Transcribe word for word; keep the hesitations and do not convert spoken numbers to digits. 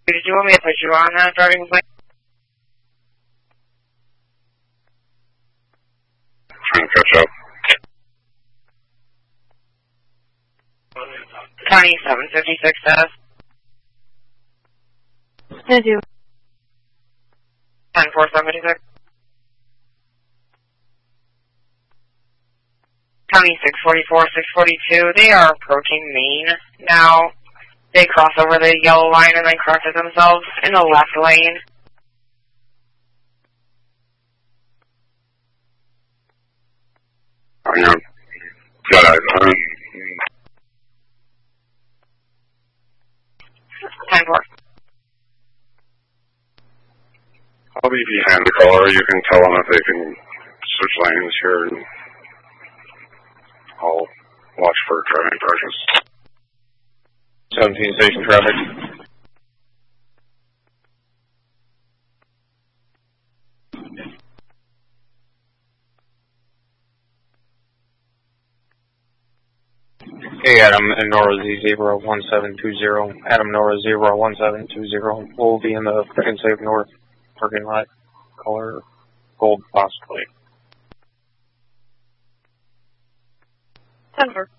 Did you want me to put you on that driving plane? Trying to catch up. County seven fifty-six status. I do. ten four seventy-six. County six forty-four, six forty-two. They are approaching Maine now. They cross over the yellow line and then corrected themselves in the left lane. I know. Got it. Um, ten four. I'll be behind the caller. You can tell them if they can switch lanes here, and I'll watch for driving directions. seventeen station traffic. Hey, Adam and Nora Z zero one seven two zero. Adam Nora zero one seven two zero. We'll be in the Frickin' Safe North parking lot. Color gold possibly. ten four.